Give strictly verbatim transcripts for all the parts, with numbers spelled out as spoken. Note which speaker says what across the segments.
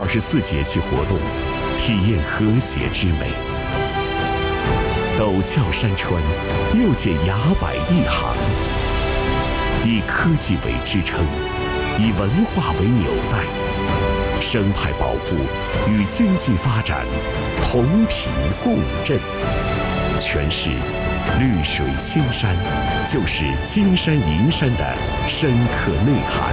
Speaker 1: 十四节气活动，体验和谐之美。陡峭山川，又见崖柏一行。以科技为支撑，以文化为纽带，生态保护与经济发展同频共振。诠释绿水青山，就是金山银山的深刻内涵。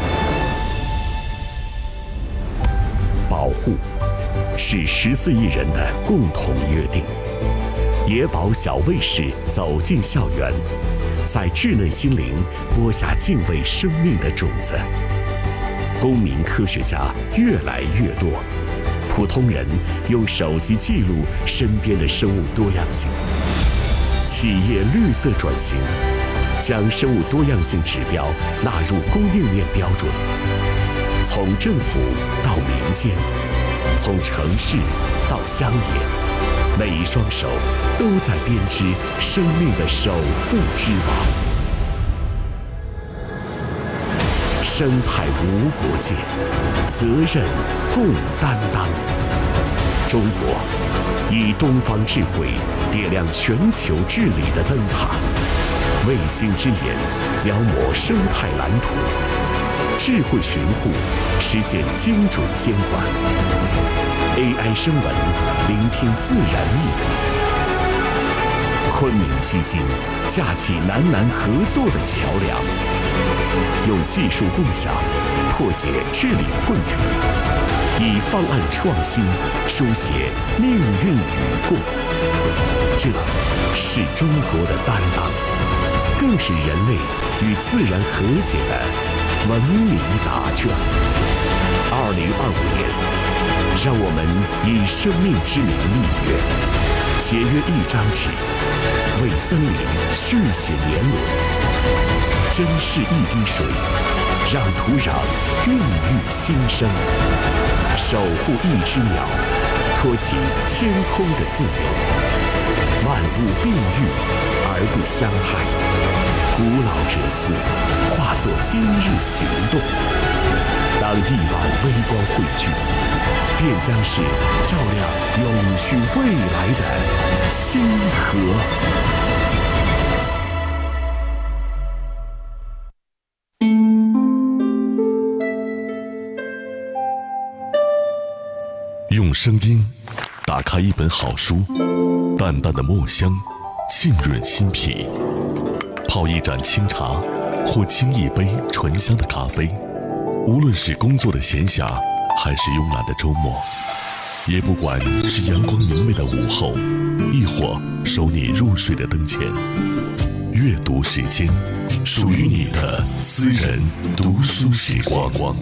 Speaker 1: 保护是十四亿人的共同约定。野保小卫士走进校园，在稚嫩心灵播下敬畏生命的种子。公民科学家越来越多，普通人用手机记录身边的生物多样性。企业绿色转型，将生物多样性指标纳入供应链标准。从政府到民间，从城市到乡野，每一双手都在编织生命的守护之网。生态无国界，责任共担当。中国以东方智慧点亮全球治理的灯塔，卫星之眼描摹生态蓝图，智慧巡护实现精准监管。A I 声纹聆听自然密语。昆明基金架起南南合作的桥梁，用技术共享破解治理困局，以方案创新书写命运与共。这是中国的担当，更是人类与自然和解的文明答卷。二零二五年，让我们以生命之名立约，节约一张纸，为森林续写年轮，珍视一滴水，让土壤孕育新生，守护一只鸟，托起天空的自由。万物并育而不相害，古老哲思化作今日行动。当亿万微光汇聚，便将是照亮永续未来的星河。
Speaker 2: 用声音打开一本好书，淡淡的墨香浸润心脾，泡一盏清茶或沏一杯醇香的咖啡。无论是工作的闲暇还是慵懒的周末，也不管是阳光明媚的午后，亦或守你入睡的灯前，阅读时间，属于你的私人读书时光。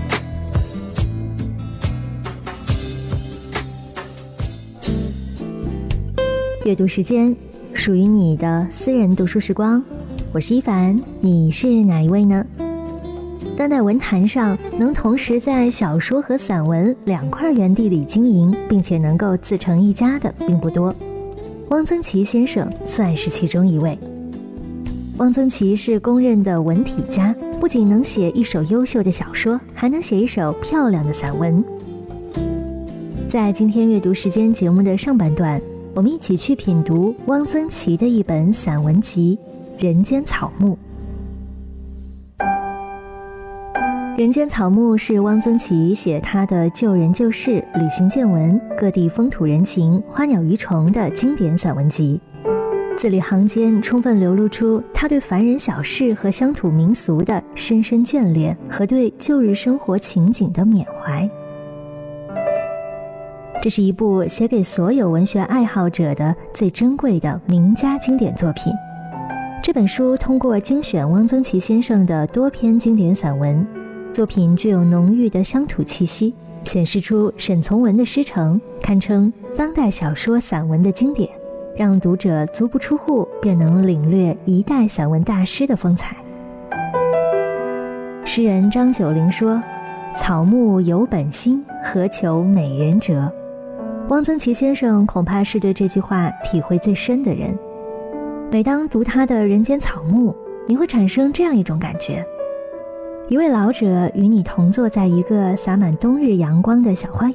Speaker 3: 阅读时间，属于你的私人读书时光。我是一凡，你是哪一位呢？当代文坛上能同时在小说和散文两块原地里经营，并且能够自成一家的并不多。汪曾祺先生算是其中一位。汪曾祺是公认的文体家，不仅能写一首优秀的小说，还能写一首漂亮的散文。在今天阅读时间节目的上半段，我们一起去品读汪曾祺的一本散文集《人间草木》。《人间草木》是汪曾祺写他的救人救世、旅行见闻、各地风土人情、花鸟鱼虫的经典散文集。字里行间充分流露出他对凡人小事和乡土民俗的深深眷恋和对旧日生活情景的缅怀。这是一部写给所有文学爱好者的最珍贵的名家经典作品。这本书通过精选汪曾祺先生的多篇经典散文，作品具有浓郁的乡土气息，显示出沈从文的师承，堪称当代小说散文的经典，让读者足不出户便能领略一代散文大师的风采。诗人张九龄说：“草木有本心，何求美人折。”汪曾祺先生恐怕是对这句话体会最深的人。每当读他的《人间草木》，你会产生这样一种感觉：一位老者与你同坐在一个洒满冬日阳光的小花园